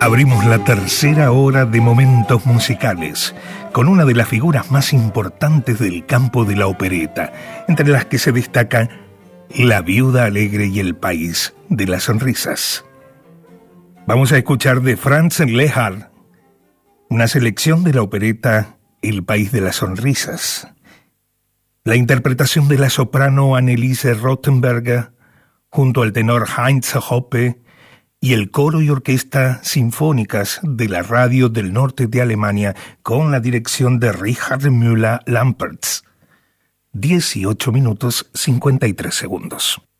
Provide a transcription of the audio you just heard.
Abrimos la tercera hora de momentos musicales con una de las figuras más importantes del campo de la opereta, entre las que se destaca La Viuda Alegre y El País de las Sonrisas. Vamos a escuchar de Franz Lehár una selección de la opereta El País de las Sonrisas. La interpretación de la soprano Anneliese Rothenberger junto al tenor Heinz Hoppe y el coro y orquesta sinfónicas de la radio del norte de Alemania con la dirección de Richard Müller-Lampertz. 18 minutos 53 segundos.